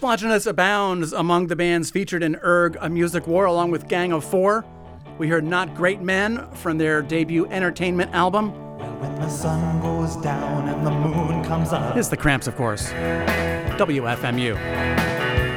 Splotchiness abounds among the bands featured in Erg, A Music War, along with Gang of Four. We heard Not Great Men from their debut Entertainment album. Well, when the sun goes down and the moon comes up. It's the Cramps, of course. WFMU.